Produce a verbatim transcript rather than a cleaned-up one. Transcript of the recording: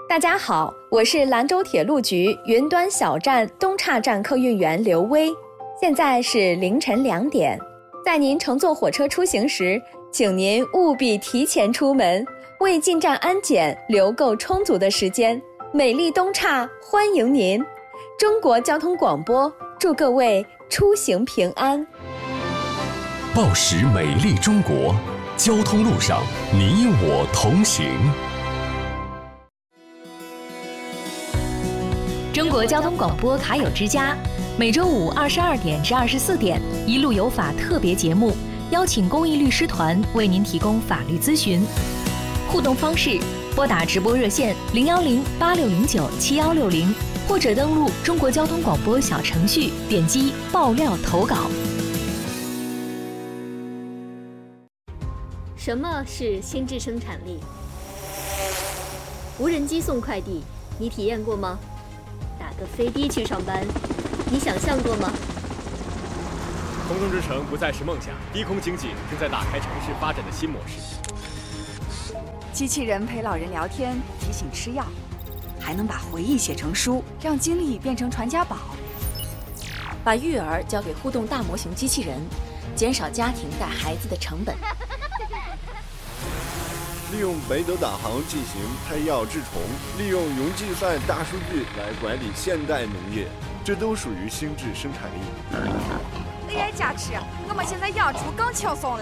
大家好，我是兰州铁路局云端小站东岔站客运员刘薇。现在是凌晨两点，在您乘坐火车出行时，请您务必提前出门，为进站安检留够充足的时间。美丽东岔欢迎您！中国交通广播祝各位出行平安。 报时美丽中国，交通路上你我同行。 中国交通广播卡友之家，每周五二十二点至二十四点，一路有法特别节目，邀请公益律师团为您提供法律咨询。互动方式：拨打直播热线零幺零八六零九七幺六零，或者登录中国交通广播小程序，点击爆料投稿。 什么是心智生产力？无人机送快递，你体验过吗？打个飞的去上班，你想象过吗？ 空中之城不再是梦想，低空经济正在打开城市发展的新模式。 机器人陪老人聊天，提醒吃药，还能把回忆写成书，让经历变成传家宝。 把育儿交给互动大模型机器人，减少家庭带孩子的成本。 利用北斗导航进行配药治虫，利用云计算大数据来管理现代农业，这都属于心智生产力。 A I 加持，我们现在养猪更轻松了。